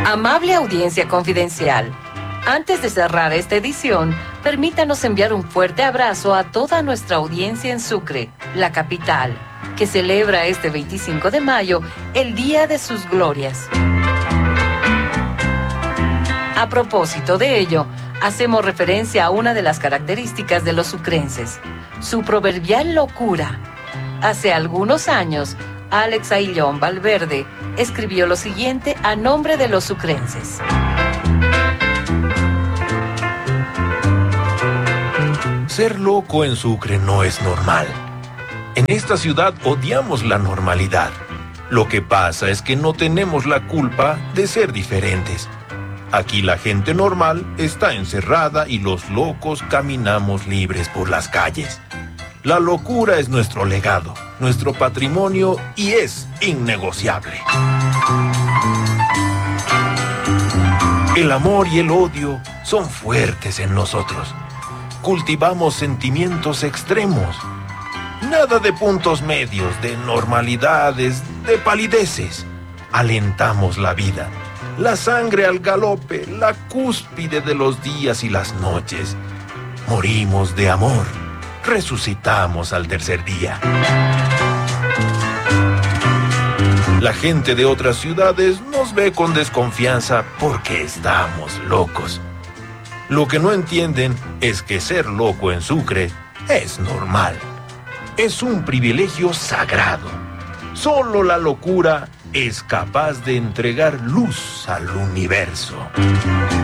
Amable audiencia confidencial, antes de cerrar esta edición, permítanos enviar un fuerte abrazo a toda nuestra audiencia en Sucre, la capital, que celebra este 25 de mayo el Día de sus Glorias. A propósito de ello, hacemos referencia a una de las características de los sucrenses, su proverbial locura. Hace algunos años, Alex Aillón Valverde escribió lo siguiente a nombre de los sucrenses. Ser loco en Sucre no es normal. En esta ciudad odiamos la normalidad. Lo que pasa es que no tenemos la culpa de ser diferentes. Aquí la gente normal está encerrada y los locos caminamos libres por las calles. La locura es nuestro legado, nuestro patrimonio y es innegociable. El amor y el odio son fuertes en nosotros. Cultivamos sentimientos extremos. Nada de puntos medios, de normalidades, de palideces. Alentamos la vida, la sangre al galope, la cúspide de los días y las noches. Morimos de amor, resucitamos al tercer día. La gente de otras ciudades nos ve con desconfianza porque estamos locos. Lo que no entienden es que ser loco en Sucre es normal. Es un privilegio sagrado. Solo la locura es capaz de entregar luz al universo.